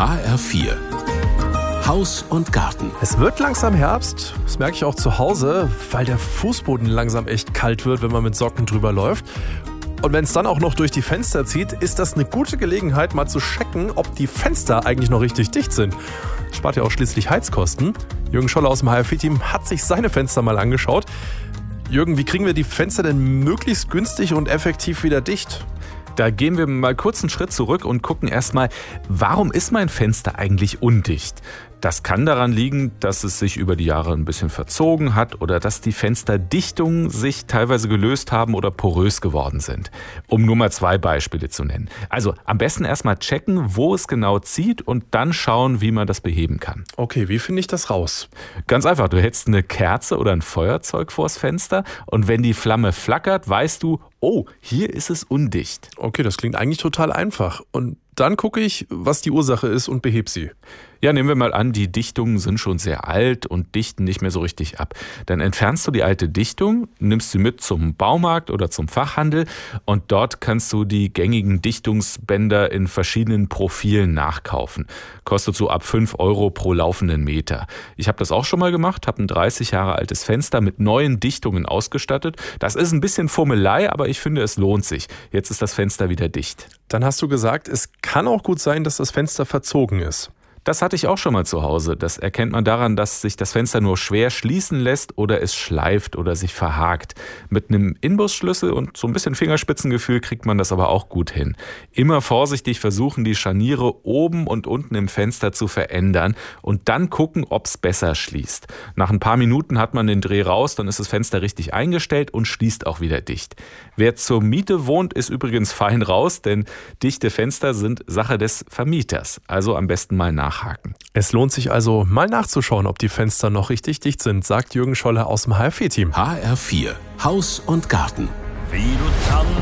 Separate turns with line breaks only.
HR4 Haus und Garten.
Es wird langsam Herbst, das merke ich auch zu Hause, weil der Fußboden langsam echt kalt wird, wenn man mit Socken drüber läuft. Und wenn es dann auch noch durch die Fenster zieht, ist das eine gute Gelegenheit, mal zu checken, ob die Fenster eigentlich noch richtig dicht sind. Spart ja auch schließlich Heizkosten. Jürgen Scholler aus dem HR4-Team hat sich seine Fenster mal angeschaut. Jürgen, wie kriegen wir die Fenster denn möglichst günstig und effektiv wieder dicht?
Da gehen wir mal kurz einen Schritt zurück und gucken erstmal, warum ist mein Fenster eigentlich undicht? Das kann daran liegen, dass es sich über die Jahre ein bisschen verzogen hat oder dass die Fensterdichtungen sich teilweise gelöst haben oder porös geworden sind. Um nur mal 2 Beispiele zu nennen. Also am besten erstmal checken, wo es genau zieht und dann schauen, wie man das beheben kann.
Okay, wie finde ich das raus?
Ganz einfach, du hältst eine Kerze oder ein Feuerzeug vors Fenster und wenn die Flamme flackert, weißt du, oh, hier ist es undicht.
Okay, das klingt eigentlich total einfach. Und dann gucke ich, was die Ursache ist und behebe sie.
Ja, nehmen wir mal an, die Dichtungen sind schon sehr alt und dichten nicht mehr so richtig ab. Dann entfernst du die alte Dichtung, nimmst sie mit zum Baumarkt oder zum Fachhandel und dort kannst du die gängigen Dichtungsbänder in verschiedenen Profilen nachkaufen. Kostet so ab 5 € pro laufenden Meter. Ich habe das auch schon mal gemacht, habe ein 30 Jahre altes Fenster mit neuen Dichtungen ausgestattet. Das ist ein bisschen Fummelei, aber ich finde, es lohnt sich. Jetzt ist das Fenster wieder dicht.
Dann hast du gesagt, es kann auch gut sein, dass das Fenster verzogen ist.
Das hatte ich auch schon mal zu Hause. Das erkennt man daran, dass sich das Fenster nur schwer schließen lässt oder es schleift oder sich verhakt. Mit einem Inbusschlüssel und so ein bisschen Fingerspitzengefühl kriegt man das aber auch gut hin. Immer vorsichtig versuchen, die Scharniere oben und unten im Fenster zu verändern und dann gucken, ob es besser schließt. Nach ein paar Minuten hat man den Dreh raus, dann ist das Fenster richtig eingestellt und schließt auch wieder dicht. Wer zur Miete wohnt, ist übrigens fein raus, denn dichte Fenster sind Sache des Vermieters. Also am besten mal nachhaken.
Es lohnt sich also, mal nachzuschauen, ob die Fenster noch richtig dicht sind, sagt Jürgen Scholler aus dem HR4-Team.
HR4 Haus und Garten.
Wie du tanzt.